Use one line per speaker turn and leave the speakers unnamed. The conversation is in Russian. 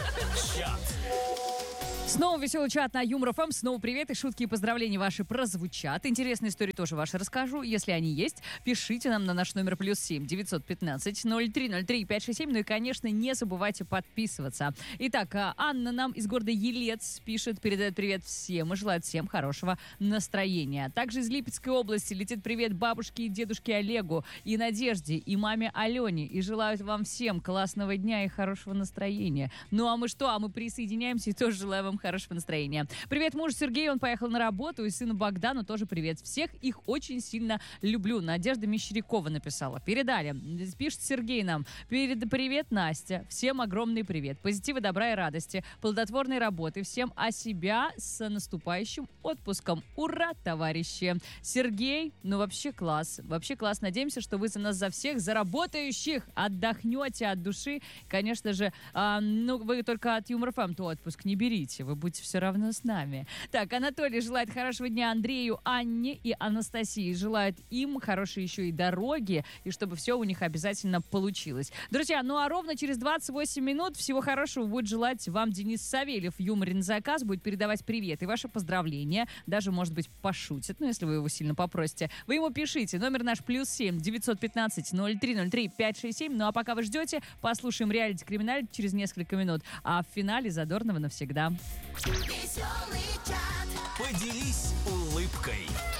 Чат.
Снова веселый чат на Юмор ФМ. Снова привет и шутки и поздравления ваши прозвучат. Интересные истории тоже ваши расскажу. Если они есть, пишите нам на наш номер +7 915 0303 567. Ну и, конечно, не забывайте подписываться. Итак, Анна нам из города Елец пишет, передает привет всем и желает всем хорошего настроения. Также из Липецкой области летит привет бабушке и дедушке Олегу и Надежде, и маме Алене. И желают вам всем классного дня и хорошего настроения. Ну а мы что? А мы присоединяемся и тоже желаем вам хорошего настроения. Привет мужу Сергею, он поехал на работу, и сыну Богдану тоже привет. Всех их очень сильно люблю. Надежда Мещерякова написала. Передали. Пишет Сергей нам. Привет, Настя. Всем огромный привет. Позитива, добра и радости. Плодотворной работы. Всем о себя с наступающим отпуском. Ура, товарищи. Сергей, ну вообще класс. Вообще класс. Надеемся, что вы за нас за всех, за работающих, отдохнете от души. Конечно же, вы только от Юмор ФМ то отпуск не берите. Вы будете все равно с нами. Так, Анатолий желает хорошего дня Андрею, Анне и Анастасии. Желает им хорошей еще и дороги, и чтобы все у них обязательно получилось. Друзья, ну а ровно через 28 минут всего хорошего будет желать вам Денис Савельев. Юморин заказ будет передавать привет и ваши поздравления. Даже, может быть, пошутит, ну, если вы его сильно попросите. Вы ему пишите. Номер наш +7 915 0303 567. Ну а пока вы ждете, послушаем реалити-криминаль через несколько минут. А в финале Задорнова навсегда.
Поделись улыбкой.